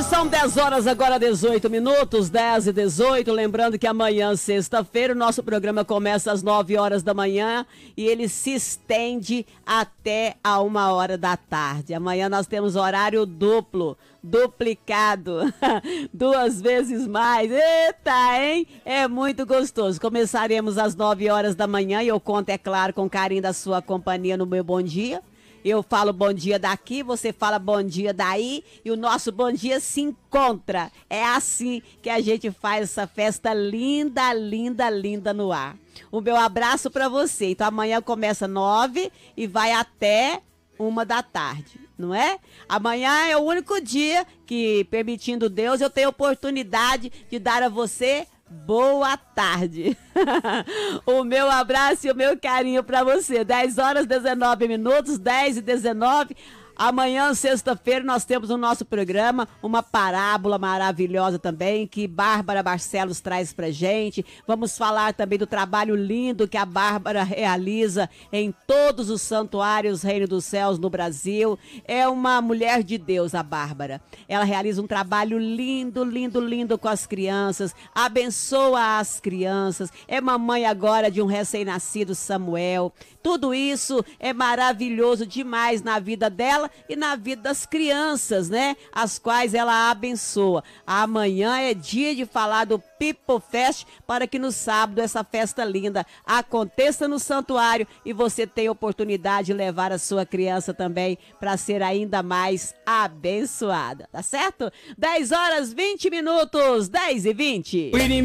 São 10 horas agora, 18 minutos, 10 e 18. Lembrando que amanhã, sexta-feira, o nosso programa começa às 9 horas da manhã e ele se estende até a 1 hora da tarde. Amanhã nós temos horário duplo, duplicado, 2 vezes mais. Eita, hein? É muito gostoso. Começaremos às 9 horas da manhã e eu conto, é claro, com carinho da sua companhia no meu Bom Dia. Eu falo bom dia daqui, você fala bom dia daí e o nosso bom dia se encontra. É assim que a gente faz essa festa linda, linda, linda no ar. O meu abraço para você. Então amanhã começa 9 e vai até 1 da tarde, não é? Amanhã é o único dia que, permitindo Deus, eu tenho oportunidade de dar a você boa tarde. O meu abraço e o meu carinho para você. 10 horas 19 minutos, 10 e 19. Amanhã, sexta-feira, nós temos no nosso programa uma parábola maravilhosa também, que Bárbara Barcelos traz pra gente. Vamos falar também do trabalho lindo que a Bárbara realiza em todos os santuários Reino dos Céus no Brasil. É uma mulher de Deus, a Bárbara. Ela realiza um trabalho lindo, lindo, lindo com as crianças, abençoa as crianças, é mamãe agora de um recém-nascido Samuel. Tudo isso é maravilhoso demais na vida dela e na vida das crianças, né? As quais ela abençoa. Amanhã é dia de falar do People Fest, para que no sábado essa festa linda aconteça no santuário e você tenha oportunidade de levar a sua criança também para ser ainda mais abençoada, tá certo? 10 horas 20 minutos, 10 e 20.